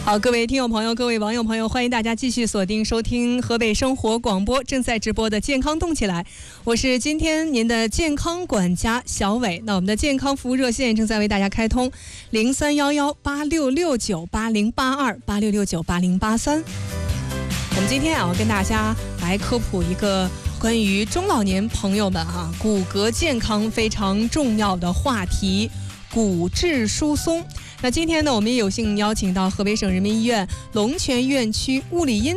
好，各位听友朋友，各位网友朋友，欢迎大家继续锁定收听河北生活广播正在直播的健康动起来，我是今天您的健康管家小伟。那我们的健康服务热线正在为大家开通03118669808286698083。我们今天要跟大家来科普一个关于中老年朋友们骨骼健康非常重要的话题——骨质疏松。那今天呢，我们也有幸邀请到河北省人民医院龙泉院区物理因